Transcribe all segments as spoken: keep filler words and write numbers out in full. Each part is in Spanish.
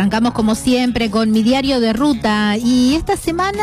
Arrancamos como siempre con mi diario de ruta y esta semana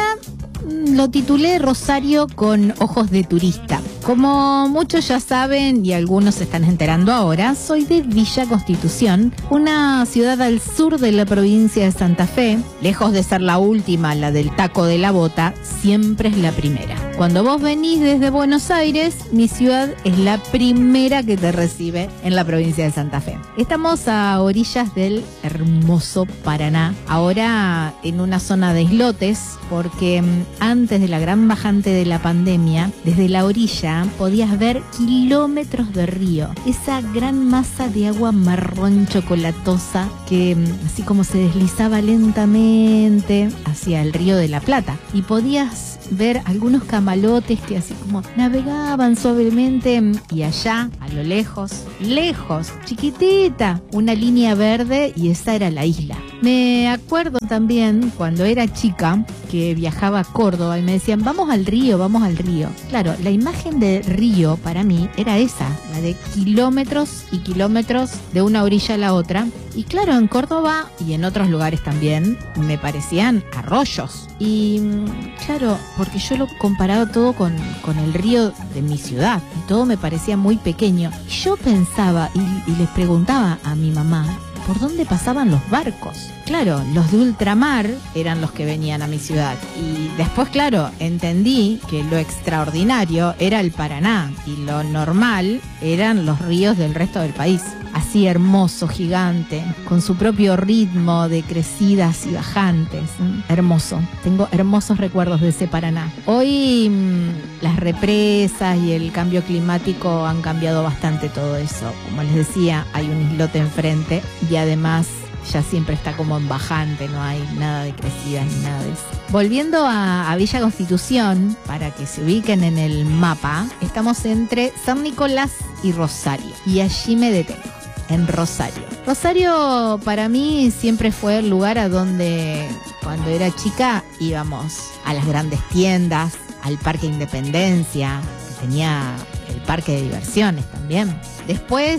lo titulé Rosario con ojos de turista. Como muchos ya saben y algunos se están enterando ahora, soy de Villa Constitución, una ciudad al sur de la provincia de Santa Fe. Lejos de ser la última, la del taco de la bota, siempre es la primera. Cuando vos venís desde Buenos Aires, mi ciudad es la primera que te recibe en la provincia de Santa Fe. Estamos a orillas del hermoso Paraná, ahora en una zona de islotes, porque antes de la gran bajante de la pandemia, desde la orilla podías ver kilómetros de río, esa gran masa de agua marrón chocolatosa que así como se deslizaba lentamente hacia el río de la Plata, y podías ver algunos camalotes que así como navegaban suavemente, y allá, a lo lejos, lejos, chiquitita, una línea verde, y esa era la isla. Me acuerdo también cuando era chica que viajaba a Córdoba y me decían, vamos al río, vamos al río. Claro, la imagen de río para mí era esa, la de kilómetros y kilómetros de una orilla a la otra. Y claro, en Córdoba y en otros lugares también me parecían arroyos. Y claro, porque yo lo comparaba todo con, con el río de mi ciudad y todo me parecía muy pequeño. Y yo pensaba y, y les preguntaba a mi mamá, ¿por dónde pasaban los barcos? Claro, los de ultramar eran los que venían a mi ciudad. Y después, claro, entendí que lo extraordinario era el Paraná y lo normal eran los ríos del resto del país. Así hermoso, gigante, con su propio ritmo de crecidas y bajantes. Hermoso. Tengo hermosos recuerdos de ese Paraná. Hoy mmm, las represas y el cambio climático han cambiado bastante todo eso. Como les decía, hay un islote enfrente y además ya siempre está como en bajante, no hay nada de crecidas ni nada de eso. Volviendo a, a Villa Constitución, para que se ubiquen en el mapa, estamos entre San Nicolás y Rosario. Y allí me detengo, en Rosario. Rosario para mí siempre fue el lugar a donde cuando era chica íbamos a las grandes tiendas, al Parque Independencia, que tenía el parque de diversiones también. Después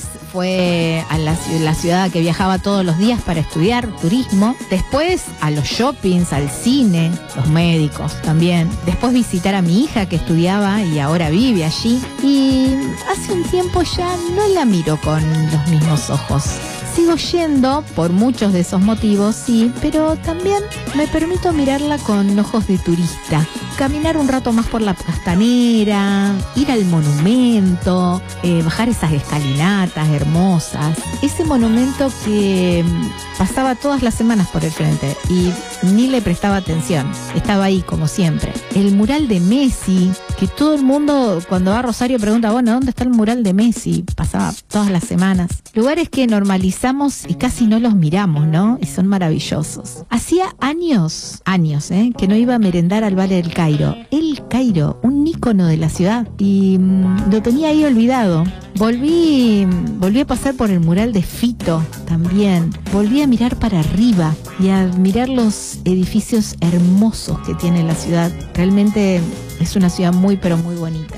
fue a la, la ciudad que viajaba todos los días para estudiar turismo. Después a los shoppings, al cine, los médicos también. Después visitar a mi hija que estudiaba y ahora vive allí. Y hace un tiempo ya no la miro con los mismos ojos. Sigo yendo por muchos de esos motivos, sí, pero también me permito mirarla con ojos de turista. Caminar un rato más por la Costanera, ir al monumento, eh, bajar esas escalinatas hermosas. Ese monumento que pasaba todas las semanas por el frente y ni le prestaba atención. Estaba ahí como siempre. El mural de Messi, que todo el mundo cuando va a Rosario pregunta, bueno, ¿dónde está el mural de Messi? Pasaba todas las semanas. Lugares que normalizamos y casi no los miramos, ¿no? Y son maravillosos. Hacía años, años, ¿eh? que no iba a merendar al Valle del Cairo. El Cairo, un ícono de la ciudad. Y mmm, lo tenía ahí olvidado. Volví, volví a pasar por el mural de Fito también. Volví a mirar para arriba y a mirar los edificios hermosos que tiene la ciudad. Realmente es una ciudad muy, pero muy bonita.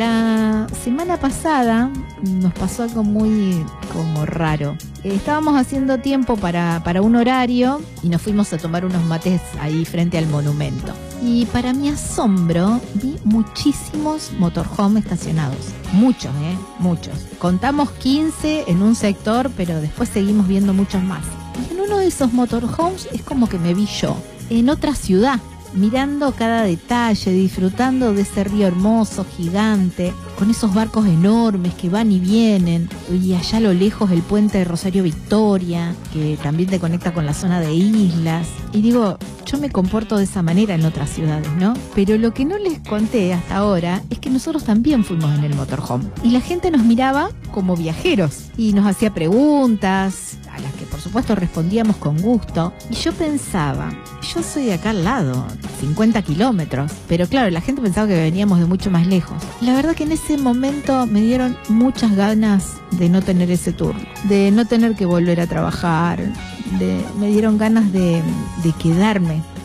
La semana pasada nos pasó algo muy como raro. Eh, estábamos haciendo tiempo para, para un horario y nos fuimos a tomar unos mates ahí frente al monumento. Y para mi asombro vi muchísimos motorhome estacionados. Muchos, ¿eh? Muchos. Contamos quince en un sector, pero después seguimos viendo muchos más. Y en uno de esos motorhomes es como que me vi yo, en otra ciudad, mirando cada detalle, disfrutando de ese río hermoso, gigante, con esos barcos enormes que van y vienen, y allá a lo lejos el puente de Rosario Victoria, que también te conecta con la zona de islas. Y digo, yo me comporto de esa manera en otras ciudades, ¿no? Pero lo que no les conté hasta ahora es que nosotros también fuimos en el motorhome. Y la gente nos miraba como viajeros y nos hacía preguntas, a las que por supuesto respondíamos con gusto. Y yo pensaba, yo soy de acá al lado, cincuenta kilómetros, pero claro, la gente pensaba que veníamos de mucho más lejos. La verdad que en ese momento me dieron muchas ganas de no tener ese turno, de no tener que volver a trabajar, de, me dieron ganas de, de quedarme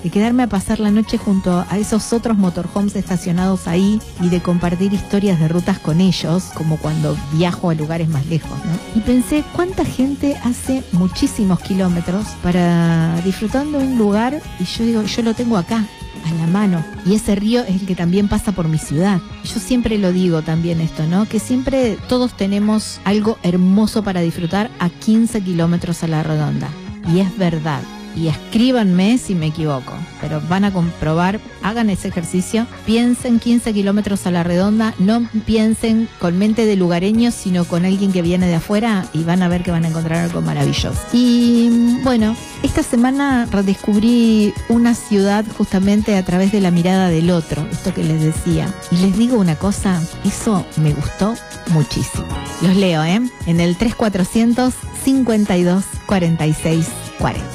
de quedarme a pasar la noche junto a esos otros motorhomes estacionados ahí y de compartir historias de rutas con ellos, como cuando viajo a lugares más lejos, ¿no? Y pensé, ¿cuánta gente hace muchísimos kilómetros para disfrutar de un lugar? Y yo digo, yo lo tengo acá, a la mano, y ese río es el que también pasa por mi ciudad. Yo siempre lo digo también esto, ¿no? Que siempre todos tenemos algo hermoso para disfrutar a quince kilómetros a la redonda, y es verdad. Y escríbanme si me equivoco, pero van a comprobar, hagan ese ejercicio, piensen quince kilómetros a la redonda, no piensen con mente de lugareños, sino con alguien que viene de afuera, y van a ver que van a encontrar algo maravilloso. Y bueno, esta semana redescubrí una ciudad justamente a través de la mirada del otro, esto que les decía. Y les digo una cosa, eso me gustó muchísimo. Los leo, ¿eh? En el tres cuatrocientos cincuenta y dos cuarenta y seis cuarenta.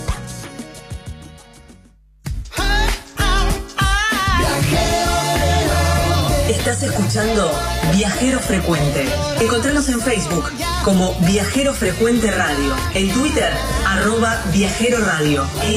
Estás escuchando Viajero Frecuente. Encontranos en Facebook como Viajero Frecuente Radio. En Twitter, arroba Viajero Radio. En